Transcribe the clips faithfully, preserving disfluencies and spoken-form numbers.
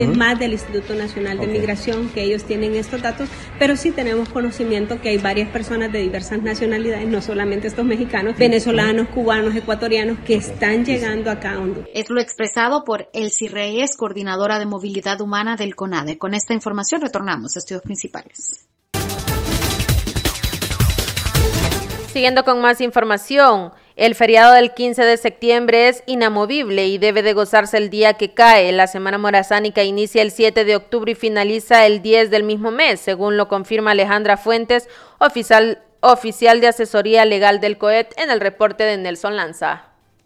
Es más del Instituto Nacional de okay. Migración que ellos tienen estos datos, pero sí tenemos conocimiento que hay varias personas de diversas nacionalidades, no solamente estos mexicanos, venezolanos, cubanos, ecuatorianos, que están llegando acá a Honduras. Es lo expresado por Elsie Reyes, coordinadora de movilidad humana del CONADE. Con esta información retornamos a estudios principales. Siguiendo con más información, el feriado del quince de septiembre es inamovible y debe de gozarse el día que cae. La Semana Morazánica inicia el siete de octubre y finaliza el diez del mismo mes, según lo confirma Alejandra Fuentes, oficial, oficial de asesoría legal del C O E P, en el reporte de Nelson Lanza.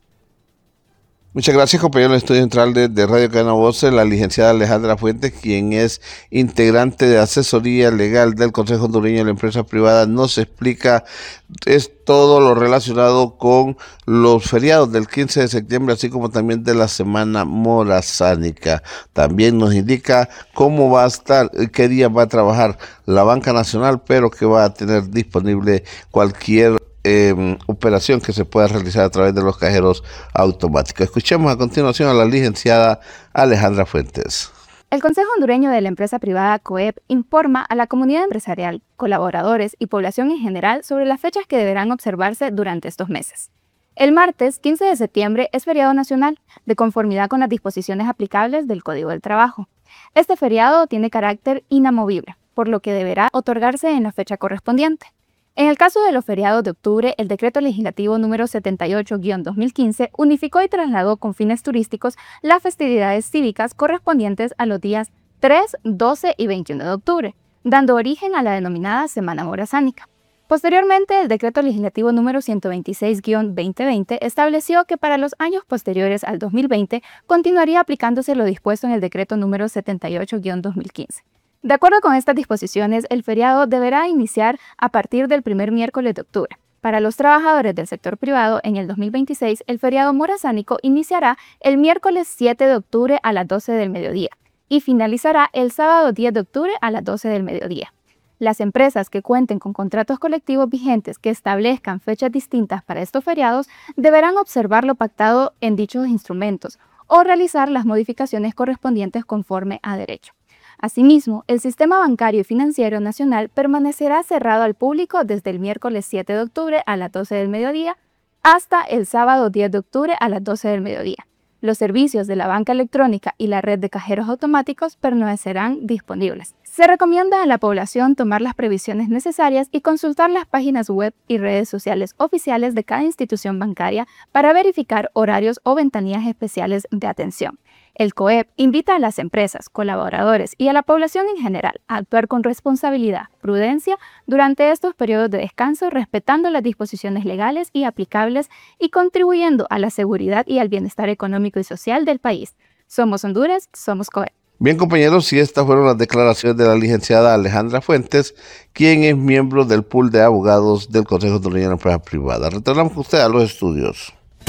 Muchas gracias, compañero del Estudio Central de, de Radio Cadena Voces, la licenciada Alejandra Fuentes, quien es integrante de asesoría legal del Consejo Hondureño de la Empresa Privada, nos explica es todo lo relacionado con los feriados del quince de septiembre, así como también de la Semana Morazánica. También nos indica cómo va a estar, qué día va a trabajar la Banca Nacional, pero que va a tener disponible cualquier Eh, operación que se pueda realizar a través de los cajeros automáticos. Escuchemos a continuación a la licenciada Alejandra Fuentes. El Consejo Hondureño de la Empresa Privada C O E P informa a la comunidad empresarial, colaboradores y población en general sobre las fechas que deberán observarse durante estos meses. El martes quince de septiembre es feriado nacional, de conformidad con las disposiciones aplicables del Código del Trabajo. Este feriado tiene carácter inamovible, por lo que deberá otorgarse en la fecha correspondiente. En el caso de los feriados de octubre, el Decreto Legislativo número setenta y ocho guión dos mil quince unificó y trasladó con fines turísticos las festividades cívicas correspondientes a los días tres, doce y veintiuno de octubre, dando origen a la denominada Semana Morazánica. Posteriormente, el Decreto Legislativo número ciento veintiséis guión veinte veinte estableció que para los años posteriores al dos mil veinte continuaría aplicándose lo dispuesto en el Decreto número setenta y ocho guión dos mil quince. De acuerdo con estas disposiciones, el feriado deberá iniciar a partir del primer miércoles de octubre. Para los trabajadores del sector privado, en el dos mil veintiséis, el feriado morazánico iniciará el miércoles siete de octubre a las doce del mediodía y finalizará el sábado diez de octubre a las doce del mediodía. Las empresas que cuenten con contratos colectivos vigentes que establezcan fechas distintas para estos feriados deberán observar lo pactado en dichos instrumentos o realizar las modificaciones correspondientes conforme a derecho. Asimismo, el sistema bancario y financiero nacional permanecerá cerrado al público desde el miércoles siete de octubre a las doce del mediodía hasta el sábado diez de octubre a las doce del mediodía. Los servicios de la banca electrónica y la red de cajeros automáticos permanecerán disponibles. Se recomienda a la población tomar las previsiones necesarias y consultar las páginas web y redes sociales oficiales de cada institución bancaria para verificar horarios o ventanillas especiales de atención. El C O E P invita a las empresas, colaboradores y a la población en general a actuar con responsabilidad, prudencia durante estos periodos de descanso, respetando las disposiciones legales y aplicables y contribuyendo a la seguridad y al bienestar económico y social del país. Somos Honduras, somos C O E P. Bien, compañeros, y estas fueron las declaraciones de la licenciada Alejandra Fuentes, quien es miembro del pool de abogados del Consejo Hondureño de la Empresa Privada. Retornamos con usted a los estudios.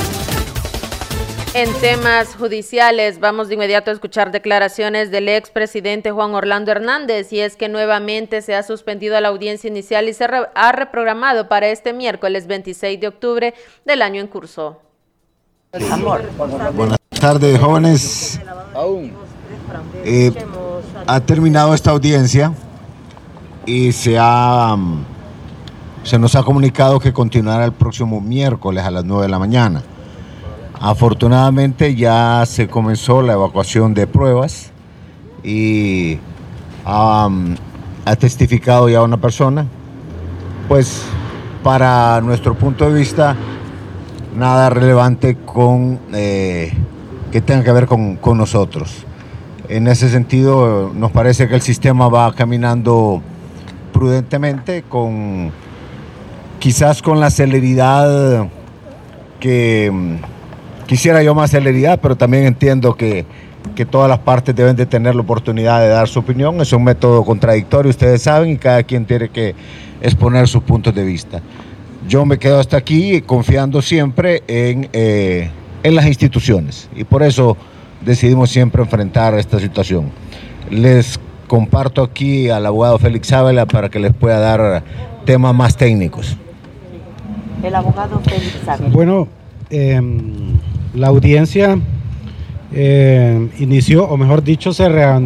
En temas judiciales, vamos de inmediato a escuchar declaraciones del expresidente Juan Orlando Hernández, y es que nuevamente se ha suspendido la audiencia inicial y se re- ha reprogramado para este miércoles veintiséis de octubre del año en curso. Buenas tardes, jóvenes. Eh, ha terminado esta audiencia y se, ha, se nos ha comunicado que continuará el próximo miércoles a las nueve de la mañana. Afortunadamente ya se comenzó la evacuación de pruebas y um, ha testificado ya una persona. Pues para nuestro punto de vista, nada relevante con, eh, que tenga que ver con, con nosotros. En ese sentido, nos parece que el sistema va caminando prudentemente, con, quizás con la celeridad que... Quisiera yo más celeridad, pero también entiendo que, que todas las partes deben de tener la oportunidad de dar su opinión. Es un método contradictorio, ustedes saben, y cada quien tiene que exponer sus puntos de vista. Yo me quedo hasta aquí confiando siempre en, eh, en las instituciones, y por eso decidimos siempre enfrentar esta situación. Les comparto aquí al abogado Félix Ávila para que les pueda dar temas más técnicos. El abogado Félix Ávila. Bueno, eh, la audiencia eh, inició, o mejor dicho, se reanudó